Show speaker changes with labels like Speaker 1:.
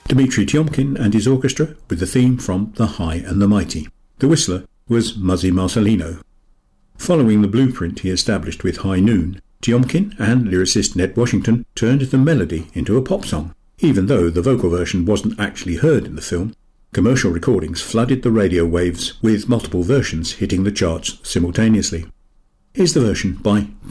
Speaker 1: Dmitri Tiomkin and his orchestra with the theme from The High and the Mighty. The whistler was Muzzy Marcelino. Following the blueprint he established with High Noon, Tiomkin and lyricist Ned Washington turned the melody into a pop song. Even though the vocal version wasn't actually heard in the film, commercial recordings flooded the radio waves with multiple versions hitting the charts simultaneously. Here's the version by